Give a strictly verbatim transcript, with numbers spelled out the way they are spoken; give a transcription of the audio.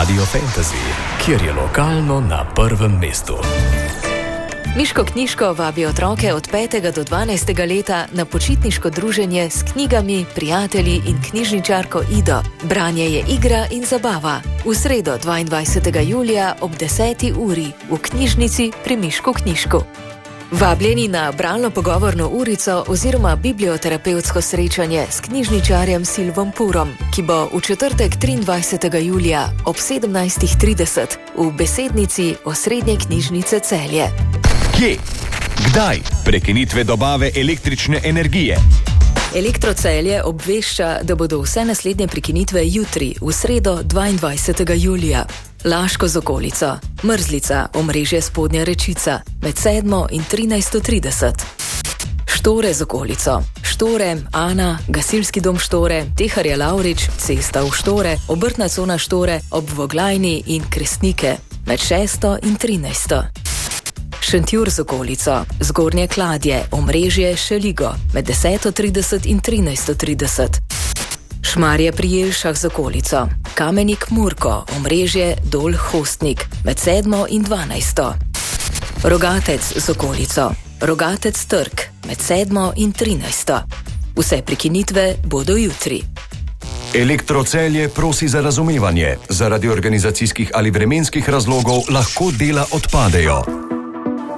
Radio Fantasy, kjer je lokalno na prvem mestu. Miško knjižko vabi otroke od petega do dvanajstega leta na počitniško druženje s knjigami, prijatelji in knjižničarko Ido. Branje je igra in zabava. V sredo dvaindvajsetega julija ob deseti uri v knjižnici pri Miško knjižku. Vabljeni na bralno-pogovorno urico oziroma biblioterapevtsko srečanje s knjižničarjem Silvom Purom, ki bo v četrtek triindvajsetega julija ob sedemnajstih trideset v besednici Osrednje knjižnice Celje. Kje? Kdaj? Prekinitve dobave električne energije. Elektrocelje obvešča, da bodo vse naslednje prekinitve jutri, v sredo dvaindvajsetega julija. Laško z okolico, Mrzlica, omrežje Spodnja Rečica, med sedmo in trinajsto trideset. Štore z okolico, Štore, Ana, Gasilski dom Štore, Teharja Lavrič, cesta v Štore, obrtna cona Štore, ob Voglajni in Krestnike, med šesto in trinajsto. Šentjur z okolico, Zgornje Kladje, omrežje Šeligo, med deseto trideset in trinajsto trideset. Šmarje pri Jelšah z okolico, Kamenik Murko, omrežje Dol Hostnik, med sedmo in dvanajsto. Rogatec z okolico, Rogatec Trg, med sedmo in trinajsto. Vse prekinitve bodo jutri. Elektrocelje prosi za razumevanje. Zaradi organizacijskih ali vremenskih razlogov lahko dela odpadejo.